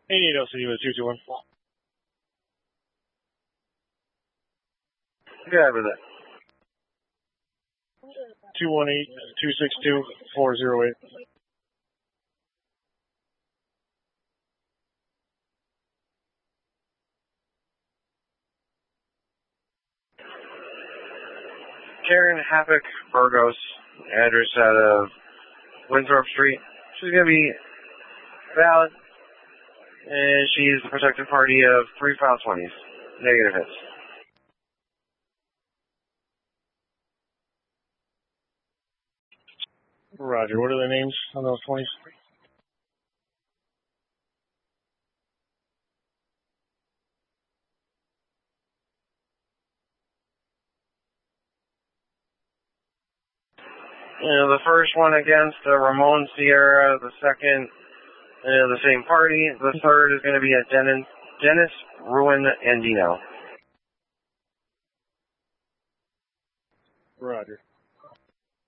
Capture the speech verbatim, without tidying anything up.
eighty-eight L C D with two two one. Yeah, with it. two one eight, two six two, four zero eight. Karen Havoc Burgos, address out of Winthrop Street. She's going to be valid, and she's the protected party of three file twenties. Negative hits. Roger. What are the names on those twenties? You know, the first one against uh, Ramon Sierra, the second, uh, the same party. The third is going to be at Dennis, Dennis Ruin Andino. Roger.